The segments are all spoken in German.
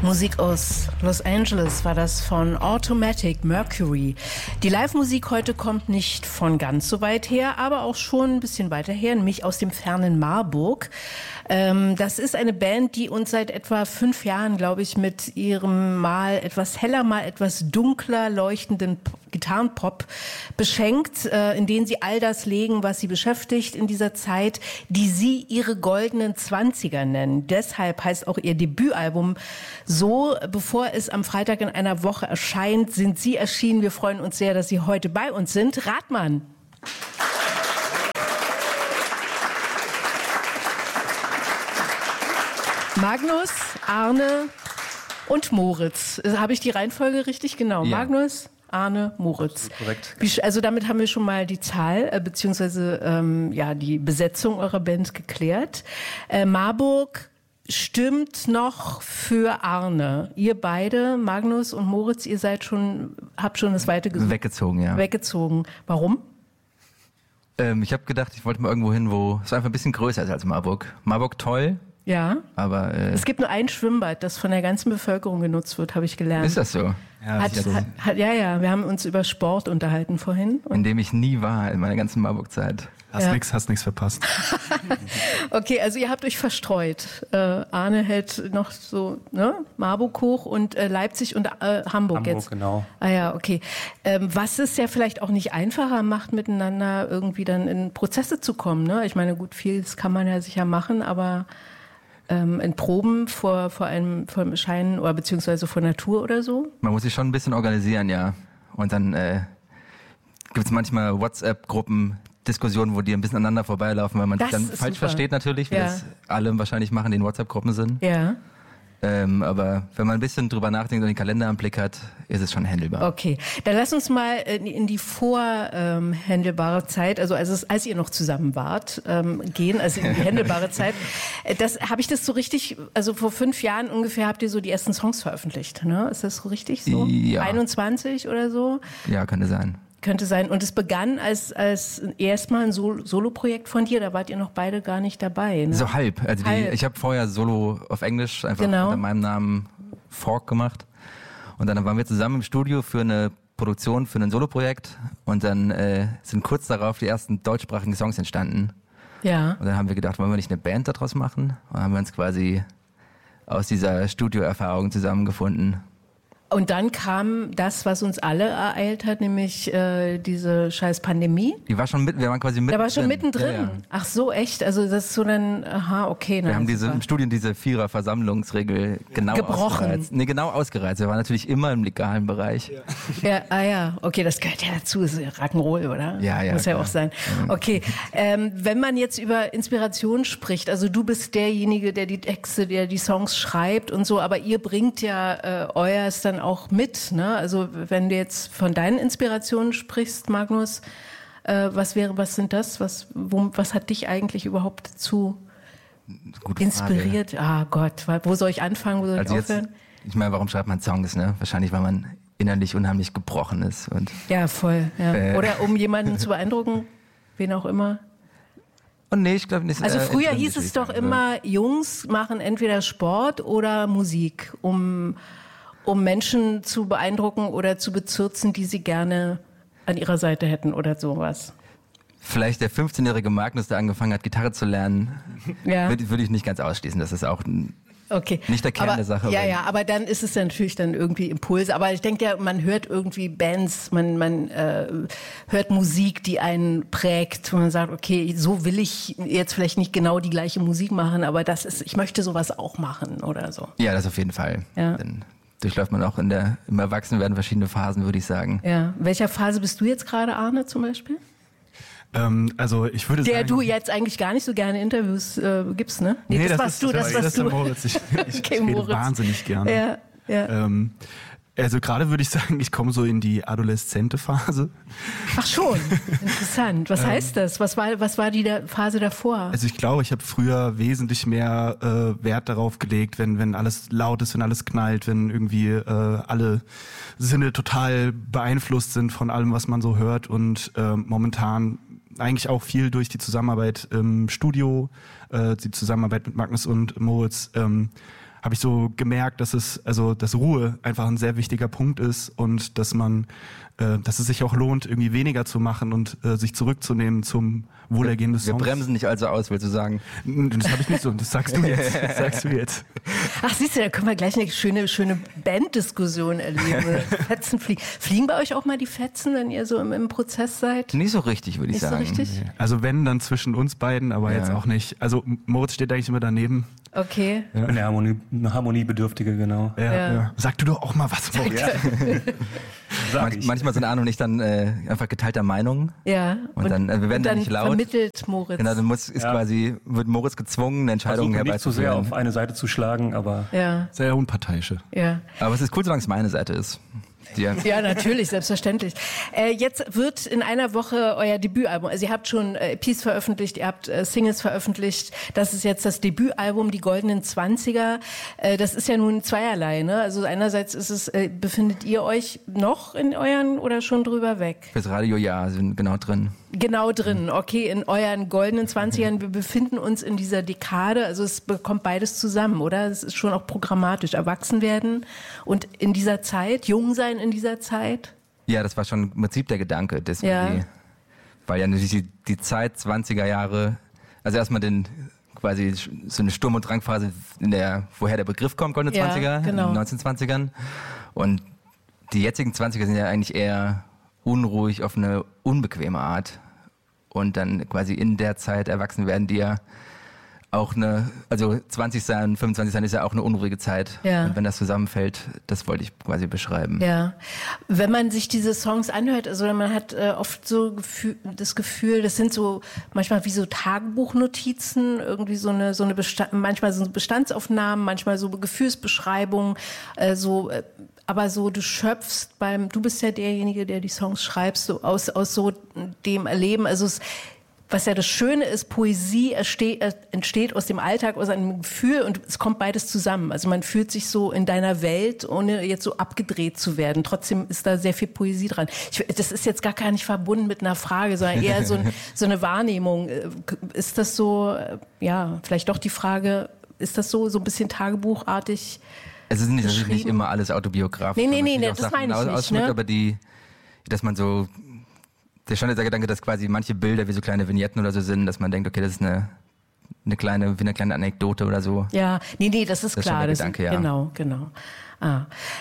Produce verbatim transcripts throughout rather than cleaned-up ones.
Musik aus Los Angeles war das von Automatic Mercury. Die Live-Musik heute kommt nicht von ganz so weit her, aber auch schon ein bisschen weiter her, nämlich aus dem fernen Marburg. Ähm, das ist eine Band, die uns seit etwa fünf Jahren, glaube ich, mit ihrem mal etwas heller, mal etwas dunkler leuchtenden Gitarrenpop beschenkt, äh, in denen sie all das legen, was sie beschäftigt in dieser Zeit, die sie ihre goldenen Zwanziger nennen. Deshalb heißt auch ihr Debütalbum so. Bevor es am Freitag in einer Woche erscheint, sind sie erschienen. Wir freuen uns sehr, dass sie heute bei uns sind. Rathmann. Magnus, Arne und Moritz. Habe ich die Reihenfolge richtig? Genau. Ja. Magnus, Arne, Moritz. Korrekt. Also damit haben wir schon mal die Zahl äh, beziehungsweise ähm, ja die Besetzung eurer Band geklärt. Äh, Marburg stimmt noch für Arne. Ihr beide, Magnus und Moritz, ihr seid schon, habt schon das Weite gesucht. Weggezogen, ja. Weggezogen. Warum? Ähm, ich habe gedacht, ich wollte mal irgendwo hin, wo es einfach ein bisschen größer ist als Marburg. Marburg toll. Ja. Aber äh, es gibt nur ein Schwimmbad, das von der ganzen Bevölkerung genutzt wird, habe ich gelernt. Ist das so? Ja, Hat, das ist hat, hat, ja, ja. Wir haben uns über Sport unterhalten vorhin. In dem ich nie war in meiner ganzen Marburg-Zeit. Hast Ja. nix, hast nix verpasst. Okay, also ihr habt euch verstreut. Äh, Arne hält noch so ne? Marburg hoch und äh, Leipzig und äh, Hamburg, Hamburg, jetzt. genau. Ah ja, okay. Ähm, was es ja vielleicht auch nicht einfacher macht, miteinander irgendwie dann in Prozesse zu kommen. Ne? Ich meine, gut, vieles kann man ja sicher machen, aber ähm, in Proben vor, vor einem vor einem Erscheinen oder beziehungsweise vor Natur oder so? Man muss sich schon ein bisschen organisieren, ja. Und dann äh, gibt es manchmal WhatsApp-Gruppen, Diskussionen, wo die ein bisschen aneinander vorbeilaufen, weil man Das sich dann ist falsch super. versteht natürlich, wie Ja. das alle wahrscheinlich machen, die in WhatsApp-Gruppen sind. Ja. Ähm, aber wenn man ein bisschen drüber nachdenkt und den Kalender im Blick hat, ist es schon handelbar. Okay, dann lass uns mal in, in die vorhändelbare Zeit, also als, es, als ihr noch zusammen wart, ähm, gehen, also in die händelbare Zeit. Äh, Das habe ich das so richtig, also vor fünf Jahren ungefähr habt ihr so die ersten Songs veröffentlicht, ne? Ist das so richtig so? Ja. einundzwanzig oder so? Ja, könnte sein. Könnte sein. Und es begann als, als erstmal ein Sol- Solo-Projekt von dir, da wart ihr noch beide gar nicht dabei. Ne? So halb. Also die, Halb. ich habe vorher Solo auf Englisch einfach Genau. unter meinem Namen Fork gemacht. Und dann waren wir zusammen im Studio für eine Produktion, für ein Solo-Projekt. Und dann äh, sind kurz darauf die ersten deutschsprachigen Songs entstanden. Ja. Und dann haben wir gedacht, wollen wir nicht eine Band daraus machen? Und dann haben wir uns quasi aus dieser Studioerfahrung zusammengefunden. Und dann kam das, was uns alle ereilt hat, nämlich äh, diese scheiß Pandemie. Die war schon mit, wir waren quasi mittendrin. Der war schon mittendrin. Ja, ja. Ach so, echt? Also das ist so dann, aha, okay. Na, Wir haben diese, super. im Studium diese Vierer-Versammlungsregel genau Gebrochen. ausgereizt. Nee, genau ausgereizt. Wir waren natürlich immer im legalen Bereich. Ja, ah ja, okay, das gehört ja dazu, ist ja Rock'n'Roll, oder? Ja, ja, Muss ja klar. auch sein. Okay, ähm, wenn man jetzt über Inspiration spricht, also du bist derjenige, der die Texte, der die Songs schreibt und so, aber ihr bringt ja äh, euers dann auch mit, ne? Also wenn du jetzt von deinen Inspirationen sprichst, Magnus, äh, was wäre, was sind das? Was, wo, was hat dich eigentlich überhaupt dazu Gute inspiriert? Ah Gott, wo soll ich anfangen, wo soll Also ich jetzt, aufhören? ich meine, warum schreibt man Songs, ne? Wahrscheinlich, weil man innerlich unheimlich gebrochen ist. Und Ja, voll. Ja. Äh. Oder um jemanden zu beeindrucken, wen auch immer. Und nee, ich glaube nicht. Also äh, früher intrinsisch, hieß es würde ich doch sagen. immer, Jungs machen entweder Sport oder Musik, um, um Menschen zu beeindrucken oder zu bezirzen, die sie gerne an ihrer Seite hätten oder sowas. Vielleicht der fünfzehnjährige Magnus, der angefangen hat, Gitarre zu lernen, Ja. würde, würde ich nicht ganz ausschließen. Das ist auch ein, Okay. nicht der Kern aber, der Sache. Ja, aber- ja, aber dann ist es ja natürlich dann irgendwie Impulse. Aber ich denke ja, man hört irgendwie Bands, man, man äh, hört Musik, die einen prägt, wo man sagt, okay, so will ich jetzt vielleicht nicht genau die gleiche Musik machen, aber das ist, ich möchte sowas auch machen oder so. Ja, das auf jeden Fall. Ja. Dann durchläuft man auch in der, im Erwachsenwerden verschiedene Phasen, würde ich sagen. Ja. In welcher Phase bist du jetzt gerade, Arne, zum Beispiel? Ähm, also ich würde Der sagen... du jetzt eigentlich gar nicht so gerne Interviews äh, gibst, ne? Nee, das, warst ist, du, das das warst ist du. der Moritz. Ich, ich, Okay, ich rede Moritz. wahnsinnig gerne. Ja, ja. Ähm, also gerade würde ich sagen, ich komme so in die adoleszente Phase. Ach schon, interessant. Was heißt das? Was war, was war die da Phase davor? Also ich glaube, ich habe früher wesentlich mehr äh, Wert darauf gelegt, wenn wenn alles laut ist, wenn alles knallt, wenn irgendwie äh, alle Sinne total beeinflusst sind von allem, was man so hört. Und äh, momentan eigentlich auch viel durch die Zusammenarbeit im Studio, äh, die Zusammenarbeit mit Magnus und Moritz, ähm, habe ich so gemerkt, dass es, also dass Ruhe einfach ein sehr wichtiger Punkt ist und dass man, äh, dass es sich auch lohnt, irgendwie weniger zu machen und äh, sich zurückzunehmen zum Wohlergehen des Songs. Wir bremsen nicht also aus, willst du sagen? Das habe ich nicht so, das sagst du jetzt. Das sagst du jetzt. Ach, siehst du, da können wir gleich eine schöne, schöne Banddiskussion erleben. Fetzen fliegen. Fliegen bei euch auch mal die Fetzen, wenn ihr so im, im Prozess seid? Nicht so richtig, würde ich Nicht sagen. so richtig? Also wenn, dann zwischen uns beiden, aber Ja. jetzt auch nicht. Also Moritz steht eigentlich immer daneben. Okay. Ja. Eine, Harmonie, eine Harmoniebedürftige, genau. Ja, Ja. ja. Sag du doch auch mal was, Moritz. Ja. Sag Manch, ich. manchmal sind Arne und ich dann äh, einfach geteilter Meinung. Ja. Und dann, äh, wir werden und dann dann nicht laut. vermittelt Moritz. Genau, dann muss, ist Ja. quasi, wird Moritz gezwungen, eine Entscheidung Versuche nicht zu sehr herbeizuführen. auf eine Seite zu schlagen, aber Ja, Sehr unparteiische. ja. Aber es ist cool, solange es meine Seite ist. Die, Ja, natürlich, selbstverständlich. Äh, jetzt wird in einer Woche euer Debütalbum, also ihr habt schon äh, E Ps veröffentlicht, ihr habt äh, Singles veröffentlicht, das ist jetzt das Debütalbum, die Goldenen Zwanziger. Äh, das ist ja nun zweierlei, ne? Also einerseits ist es, äh, befindet ihr euch noch in euren oder schon drüber weg? fürs Radio, ja, sind genau drin. Genau drin, okay, in euren goldenen Zwanzigern. Wir befinden uns in dieser Dekade, also es bekommt beides zusammen, oder? Es ist schon auch programmatisch, erwachsen werden und in dieser Zeit, jung sein in dieser Zeit. Ja, das war schon im Prinzip der Gedanke. Deswegen Ja. die, weil ja natürlich die, die Zeit zwanziger Jahre, also erstmal den quasi so eine Sturm- und Drangphase, in der, woher der Begriff kommt, Goldene Ja, Zwanziger, genau. in den neunzehnhundertzwanzigern. Und die jetzigen Zwanziger sind ja eigentlich eher unruhig auf eine unbequeme Art. Und dann quasi in der Zeit erwachsen werden, die ja auch eine, also zwanzig sein, fünfundzwanzig sein ist ja auch eine unruhige Zeit. Ja. Und wenn das zusammenfällt, das wollte ich quasi beschreiben. Ja, wenn man sich diese Songs anhört, also man hat äh, oft so Gefühl, das Gefühl, das sind so manchmal wie so Tagebuchnotizen, irgendwie so eine so eine Bestand, manchmal so Bestandsaufnahmen, manchmal so Gefühlsbeschreibungen, äh, so äh, aber so du schöpfst beim, du bist ja derjenige, der die Songs schreibst, so aus aus so dem Erleben, also es, was ja das Schöne ist, Poesie entsteht, entsteht aus dem Alltag, aus einem Gefühl und es kommt beides zusammen. Also man fühlt sich so in deiner Welt, ohne jetzt so abgedreht zu werden. Trotzdem ist da sehr viel Poesie dran. Ich, das ist jetzt gar gar nicht verbunden mit einer Frage, sondern eher so, ein, so eine Wahrnehmung. Ist das so, ja, vielleicht doch die Frage, ist das so, so ein bisschen tagebuchartig? Es ist nicht, natürlich nicht beschrieben? immer alles autobiografisch. Nee, nee, man nee, natürlich nee, auch das Sachen meine ich aus- nicht, ausschmückt, ne? aber die, dass man so, der schon der Gedanke, dass quasi manche Bilder wie so kleine Vignetten oder so sind, dass man denkt, okay, das ist eine, eine kleine, wie eine kleine Anekdote oder so. Ja, nee, nee, das ist Das ist schon klar. der Das, Gedanke, ja. Genau, genau. Ah.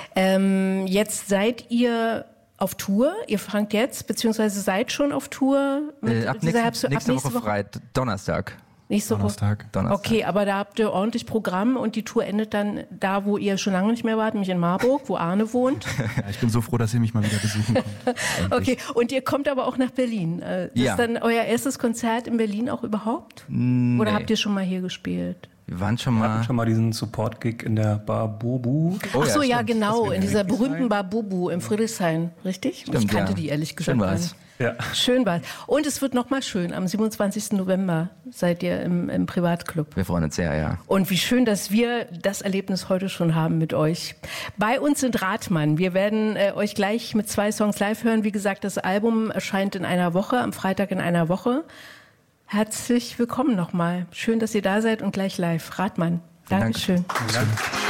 Ähm, jetzt seid ihr auf Tour. Ihr fangt jetzt, beziehungsweise seid schon auf Tour. Mit Äh, ab dieser nächste, Herbst- ab nächste, Woche, Freit, Donnerstag. Nächste Woche. Donnerstag. Donnerstag. Okay, aber da habt ihr ordentlich Programm und die Tour endet dann da, wo ihr schon lange nicht mehr wart, nämlich in Marburg, wo Arne wohnt. Ja, ich bin so froh, dass ihr mich mal wieder besuchen kommt. Okay, und ihr kommt aber auch nach Berlin. Äh, Das Ja. ist dann euer erstes Konzert in Berlin auch überhaupt? Nee. Oder habt ihr schon mal hier gespielt? Wir waren schon wir mal. hatten schon mal diesen Support-Gig in der Bar Bobu. Oh Ach so, ja, stimmt. genau, in dieser Friedrichshain. berühmten Bar Bubu im Friedrichshain, richtig? ich Stimmt, kannte ja. die ehrlich gesagt Schön gar war's. nicht. Ja. Schön war's. Und es wird nochmal schön. Am siebenundzwanzigsten November seid ihr im, im Privatclub. Wir freuen uns sehr, ja. Und wie schön, dass wir das Erlebnis heute schon haben mit euch. Bei uns sind Rathmann. Wir werden äh, euch gleich mit zwei Songs live hören. Wie gesagt, das Album erscheint in einer Woche, am Freitag in einer Woche. Herzlich willkommen nochmal. Schön, dass ihr da seid und gleich live. Rathmann. Dankeschön. Dank. Danke.